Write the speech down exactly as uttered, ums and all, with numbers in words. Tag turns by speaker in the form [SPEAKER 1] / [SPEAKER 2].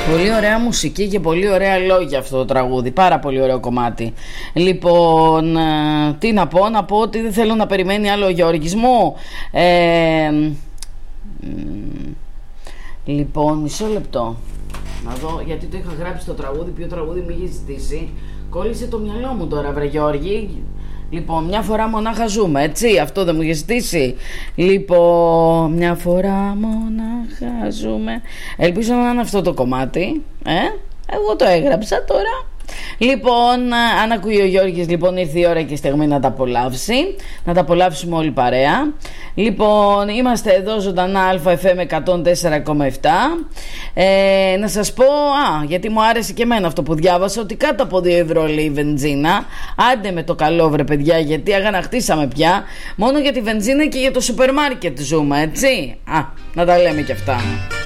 [SPEAKER 1] Πολύ ωραία μουσική και πολύ ωραία λόγια αυτό το τραγούδι. Πάρα πολύ ωραίο κομμάτι. Λοιπόν, τι να πω, να πω ότι δεν θέλω να περιμένει άλλο ο Γιώργης μου. Ε, λοιπόν, μισό λεπτό. Να δω, γιατί το είχα γράψει το τραγούδι, ποιο τραγούδι μου είχε ζητήσει. Κόλλησε το μυαλό μου τώρα, βρε Γιώργη. Λοιπόν, μια φορά μονάχα ζούμε, έτσι, αυτό δεν μου είχε ζητήσει. Λοιπόν, μια φορά μονάχα ζούμε. Ελπίζω να είναι αυτό το κομμάτι, ε? Εγώ το έγραψα τώρα. Λοιπόν, αν ακούει ο Γιώργης, λοιπόν, ήρθε η ώρα και η στιγμή να τα απολαύσει. Να τα απολαύσουμε όλοι παρέα. Λοιπόν, είμαστε εδώ ζωντανά ΑΕΦΕΜ εκατόν τέσσερα κόμμα επτά. ε, Να σας πω, α, γιατί μου άρεσε και εμένα αυτό που διάβασα, ότι κάτω από δύο ευρώ λέει η βενζίνα. Άντε με το καλό βρε παιδιά, γιατί αγανακτήσαμε πια. Μόνο για τη βενζίνα και για το σούπερ μάρκετ ζούμε, έτσι. Α, να τα λέμε και αυτά.